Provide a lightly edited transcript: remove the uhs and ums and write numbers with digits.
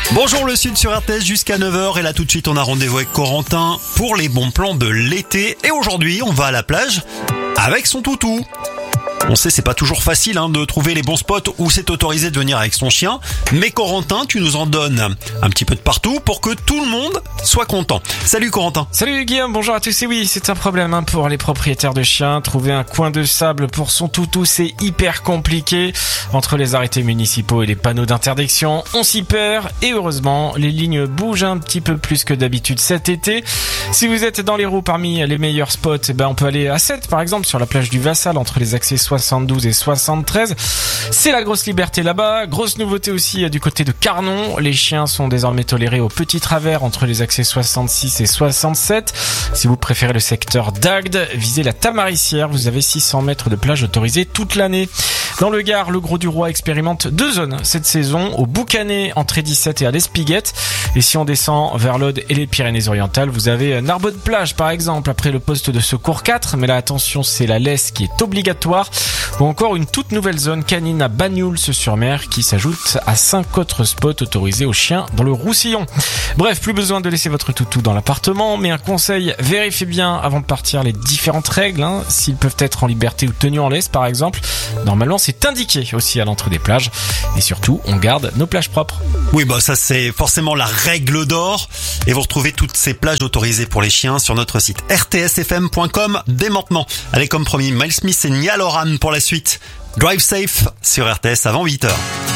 Bonjour le Sud sur RTS jusqu'à 9h et là tout de suite on a rendez-vous avec Corentin pour les bons plans de l'été. Et aujourd'hui on va à la plage avec son toutou. On sait c'est pas toujours facile de trouver les bons spots où c'est autorisé de venir avec son chien. Mais Corentin, tu nous en donnes un petit peu de partout pour que tout le monde soit content. Salut Corentin. Salut Guillaume, bonjour à tous. Et oui, c'est un problème pour les propriétaires de chiens. Trouver un coin de sable pour son toutou, c'est hyper compliqué. Entre les arrêtés municipaux et les panneaux d'interdiction, on s'y perd. Et heureusement, les lignes bougent un petit peu plus que d'habitude cet été. Si vous êtes dans les roues parmi les meilleurs spots, on peut aller à 7 par exemple sur la plage du Vassal entre les accès 72 et 73. C'est la grosse liberté là-bas. Grosse nouveauté aussi du côté de Carnon. Les chiens sont désormais tolérés au petit travers entre les accès 66 et 67. Si vous préférez le secteur d'Agde, visez la Tamarissière. Vous avez 600 mètres de plage autorisée toute l'année. Dans le Gard, le Gros du Roi expérimente 2 zones cette saison, au Boucanet, entrée 17 et à l'Espiguette. Et si on descend vers l'Aude et les Pyrénées-Orientales, vous avez Narbonne-Plage par exemple, après le poste de secours 4. Mais là, attention, c'est la laisse qui est obligatoire. Ou encore une toute nouvelle zone canine à Banyuls-sur-Mer qui s'ajoute à 5 autres spots autorisés aux chiens dans le Roussillon. Bref, plus besoin de laisser votre toutou dans l'appartement, mais un conseil, vérifiez bien avant de partir les différentes règles, s'ils peuvent être en liberté ou tenus en laisse par exemple. Normalement, c'est indiqué aussi à l'entrée des plages. Et surtout, on garde nos plages propres. Oui, ça c'est forcément la règle d'or. Et vous retrouvez toutes ces plages autorisées pour les chiens sur notre site rtsfm.com dès maintenant. Allez, comme promis, Miles Smith et Niall Horan pour la suite. Drive safe sur RTS avant 8h.